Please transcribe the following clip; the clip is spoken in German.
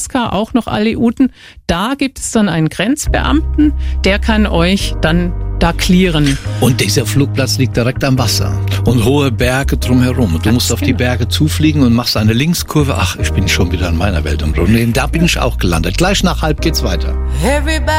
auch noch Aleuten. Da gibt es dann einen Grenzbeamten, der kann euch dann da clearen. Und dieser Flugplatz liegt direkt am Wasser und hohe Berge drumherum. Und du musst auf die Berge zufliegen und machst eine Linkskurve. Ach, ich bin schon wieder in meiner Welt im Grunde. Da bin ich auch gelandet. Gleich nach 12:30 geht's weiter.